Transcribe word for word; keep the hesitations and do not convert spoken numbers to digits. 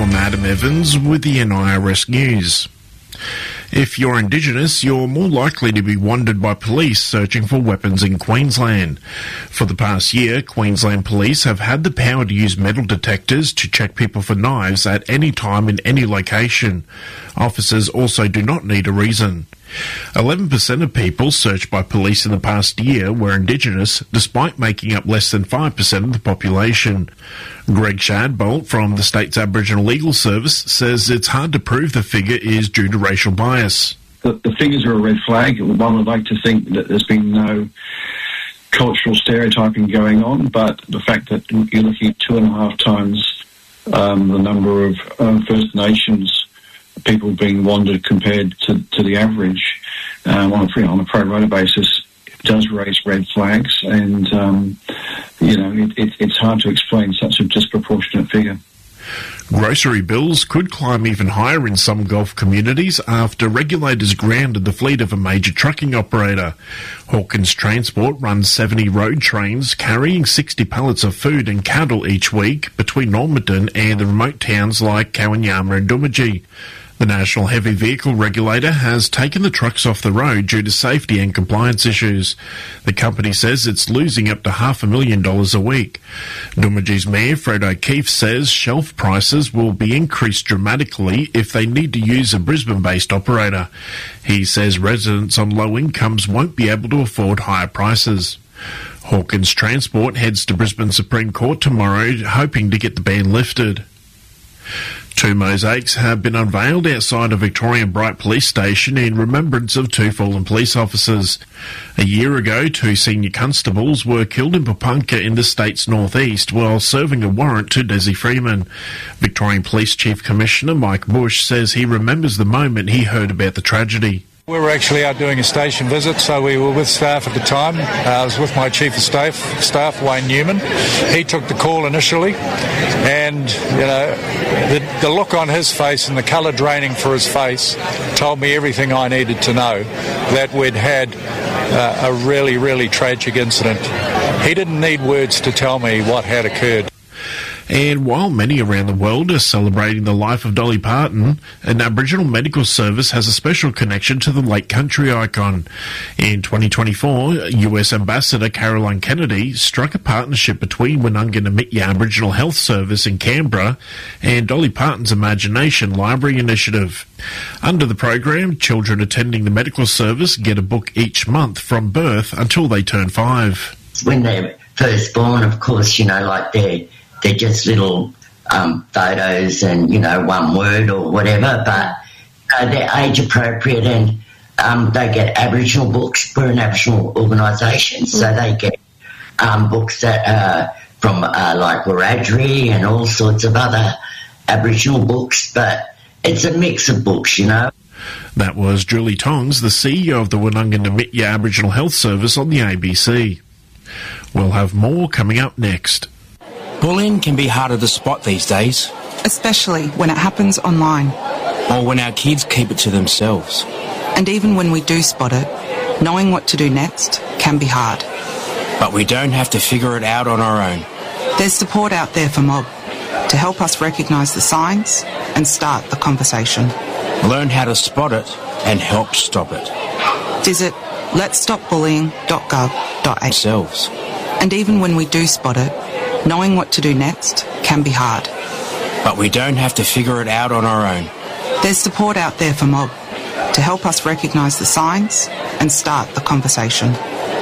I'm Adam Evans with the N I R S News. If you're Indigenous, you're more likely to be wanted by police searching for weapons in Queensland. For the past year, Queensland police have had the power to use metal detectors to check people for knives at any time in any location. Officers also do not need a reason. eleven percent of people searched by police in the past year were Indigenous, despite making up less than five percent of the population. Greg Shadbolt from the state's Aboriginal Legal Service says it's hard to prove the figure is due to racial bias. The, the figures are a red flag. One would like to think that there's been no cultural stereotyping going on, but the fact that you're looking at two and a half times um, the number of um, First Nations people being wanted compared to, to the average um, on, a, on a pro rata basis does raise red flags, and um, you know it, it, it's hard to explain such a disproportionate figure. Grocery bills could climb even higher in some Gulf communities after regulators grounded the fleet of a major trucking operator. Hawkins Transport runs seventy road trains carrying sixty pallets of food and cattle each week between Normanton and the remote towns like Kawanyama and Doomadgee. The National Heavy Vehicle Regulator has taken the trucks off the road due to safety and compliance issues. The company says it's losing up to half a million dollars a week. Doomadgee's Mayor Fred O'Keefe says shelf prices will be increased dramatically if they need to use a Brisbane-based operator. He says residents on low incomes won't be able to afford higher prices. Hawkins Transport heads to Brisbane Supreme Court tomorrow, hoping to get the ban lifted. Two mosaics have been unveiled outside a Victorian Bright Police Station in remembrance of two fallen police officers. A year ago, two senior constables were killed in Papunya in the state's northeast while serving a warrant to Desi Freeman. Victorian Police Chief Commissioner Mike Bush says he remembers the moment he heard about the tragedy. We were actually out doing a station visit, so we were with staff at the time. Uh, I was with my Chief of Staff, staff, Wayne Newman. He took the call initially, and, you know, the, the look on his face and the colour draining for his face told me everything I needed to know, that we'd had uh, a really, really tragic incident. He didn't need words to tell me what had occurred. And while many around the world are celebrating the life of Dolly Parton, an Aboriginal medical service has a special connection to the late country icon. In twenty twenty-four, U S Ambassador Caroline Kennedy struck a partnership between Woonunga Namitya Aboriginal Health Service in Canberra and Dolly Parton's Imagination Library Initiative. Under the program, children attending the medical service get a book each month from birth until they turn five. When they're first born, of course, you know, like they're They're just little um, photos and, you know, one word or whatever, but uh, they're age appropriate, and um, they get Aboriginal books. We're an Aboriginal organisation, mm. so they get um, books that are from uh, like Wiradjuri and all sorts of other Aboriginal books, but it's a mix of books, you know. That was Julie Tongs, the C E O of the Woonunga Namitya Aboriginal Health Service on the A B C. We'll have more coming up next. Bullying can be harder to spot these days. Especially when it happens online. Or when our kids keep it to themselves. And even when we do spot it, knowing what to do next can be hard. But we don't have to figure it out on our own. There's support out there for Mob to help us recognise the signs and start the conversation. Learn how to spot it and help stop it. Visit lets stop bullying dot gov dot a u. And even when we do spot it, knowing what to do next can be hard. But we don't have to figure it out on our own. There's support out there for Mob to help us recognise the signs and start the conversation.